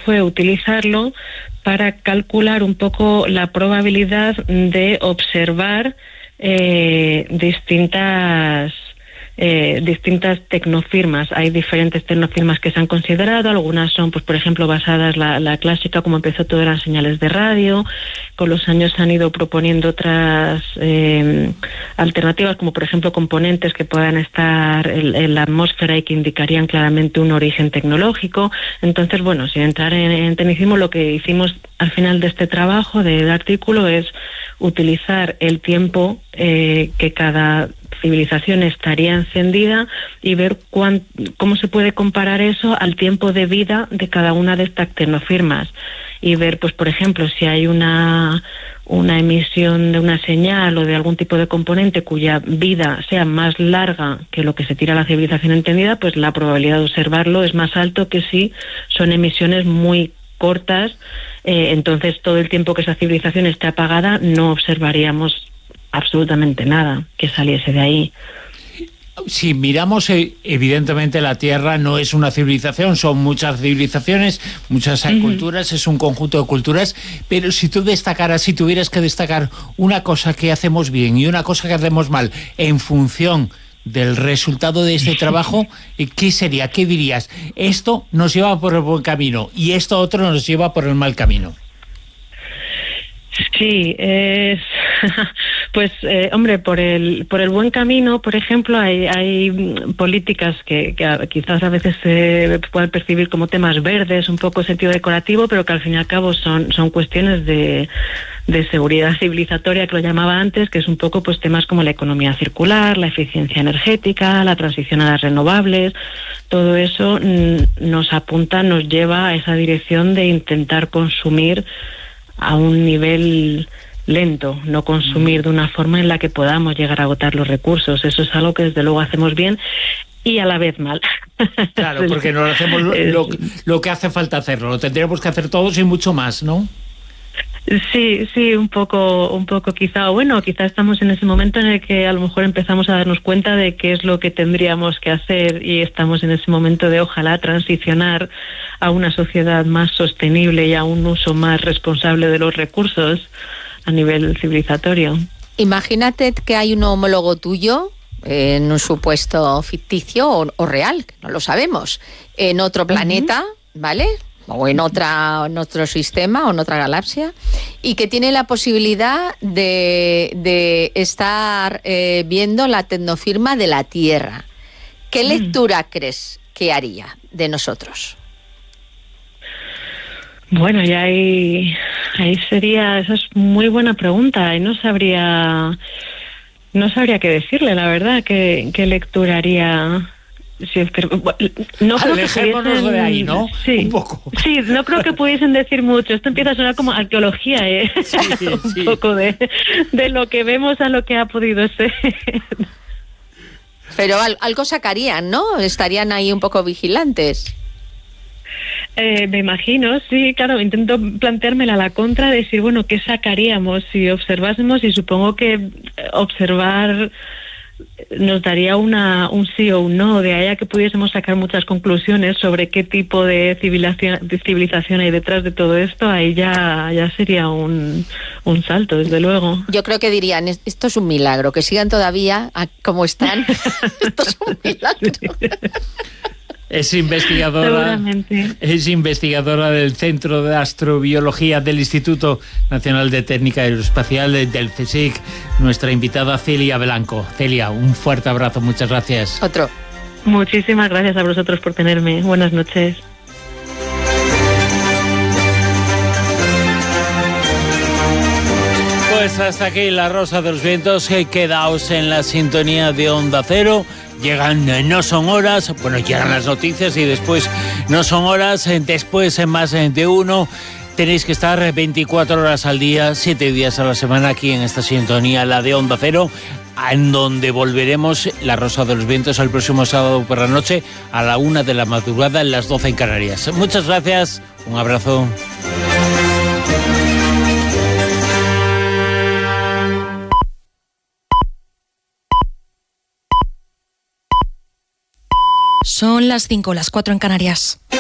fue utilizarlo para calcular un poco la probabilidad de observar distintas tecnofirmas. Hay diferentes tecnofirmas que se han considerado, algunas son, pues por ejemplo, basadas, la clásica, como empezó todo, eran señales de radio. Con los años se han ido proponiendo otras alternativas, como por ejemplo componentes que puedan estar en la atmósfera y que indicarían claramente un origen tecnológico. Entonces, bueno, sin entrar en tecnicismo, lo que hicimos al final de este trabajo, del artículo, es utilizar el tiempo que cada civilización estaría encendida y ver cómo se puede comparar eso al tiempo de vida de cada una de estas tecnofirmas, y ver, pues por ejemplo, si hay una emisión de una señal o de algún tipo de componente cuya vida sea más larga que lo que se tira a la civilización entendida, pues la probabilidad de observarlo es más alto que si son emisiones muy cortas. Entonces todo el tiempo que esa civilización esté apagada no observaríamos absolutamente nada que saliese de ahí. Si miramos, evidentemente la Tierra no es una civilización, son muchas civilizaciones, muchas culturas, es un conjunto de culturas, pero si tuvieras que destacar una cosa que hacemos bien y una cosa que hacemos mal en función del resultado de este trabajo, ¿qué sería? ¿Qué dirías? Esto nos lleva por el buen camino y esto otro nos lleva por el mal camino. Sí, pues hombre, por el buen camino, por ejemplo, hay políticas que quizás a veces se pueden percibir como temas verdes, un poco sentido decorativo, pero que al fin y al cabo son cuestiones de seguridad civilizatoria, que lo llamaba antes, que es un poco pues temas como la economía circular, la eficiencia energética, la transición a las renovables. Todo eso nos lleva a esa dirección de intentar consumir a un nivel lento, no consumir de una forma en la que podamos llegar a agotar los recursos. Eso es algo que desde luego hacemos bien y a la vez mal. Claro, porque no hacemos lo que hace falta hacerlo, lo tendríamos que hacer todos y mucho más, ¿no? Sí, un poco quizá, o bueno, quizá estamos en ese momento en el que a lo mejor empezamos a darnos cuenta de qué es lo que tendríamos que hacer, y estamos en ese momento de ojalá transicionar a una sociedad más sostenible y a un uso más responsable de los recursos a nivel civilizatorio. Imagínate que hay un homólogo tuyo en un supuesto ficticio o real, que no lo sabemos, en otro planeta, ¿vale?, o en otro sistema o en otra galaxia, y que tiene la posibilidad de estar viendo la tecnofirma de la Tierra. ¿Qué lectura crees que haría de nosotros? Bueno, ya ahí sería, esa es muy buena pregunta, y no sabría qué decirle, la verdad, qué lectura haría. Sí, es que, no creo alejémonos de ahí, ¿no? Sí, un poco. Sí, no creo que pudiesen decir mucho. Esto empieza a sonar como arqueología, Sí. Un poco de lo que vemos a lo que ha podido ser. Pero algo sacarían, ¿no? Estarían ahí un poco vigilantes. Me imagino, sí, claro, intento planteármela a la contra de decir, bueno, ¿qué sacaríamos si observásemos? Y supongo que observar nos daría un sí o un no, de ahí a que pudiésemos sacar muchas conclusiones sobre qué tipo de civilización hay detrás de todo esto. Ahí ya sería un salto, desde luego. Yo creo que dirían, esto es un milagro, que sigan todavía como están. Esto es un milagro. Es investigadora del Centro de Astrobiología del Instituto Nacional de Técnica Aeroespacial del CSIC, nuestra invitada Celia Blanco. Celia, un fuerte abrazo, muchas gracias. Otro. Muchísimas gracias a vosotros por tenerme. Buenas noches. Pues hasta aquí La Rosa de los Vientos. Quedaos en la sintonía de Onda Cero. Llegan No Son Horas, bueno, llegan las noticias y después No Son Horas, después en Más de Uno. Tenéis que estar 24 horas al día, 7 días a la semana aquí en esta sintonía, la de Onda Cero, en donde volveremos La Rosa de los Vientos el próximo sábado por la noche a la 1 de la madrugada, en las 12 en Canarias. Muchas gracias, un abrazo. Son las 5, las 4 en Canarias.